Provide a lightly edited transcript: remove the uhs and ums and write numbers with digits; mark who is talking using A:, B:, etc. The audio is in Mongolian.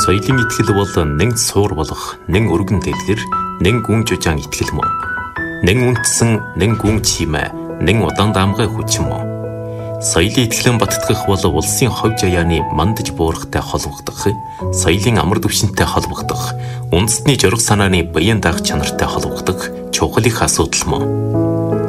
A: Соёлын итгэл бол нэг суур болох, нэг өргөн дэлгэр, нэг гүн жужаан итгэл мөн. Нэг үндэсэн, нэг гүн чимээ, нэг удаан даамгай хүчин мөн. Соёлын итгэлэн баттгах бол улсын ховж аяаны мандаж буурахтай холбогдох, соёлын амар түвшинтэй холбогдох, үндэсний жорох санааны баян даах чанартай холбогдох чухал их асуудал мөн.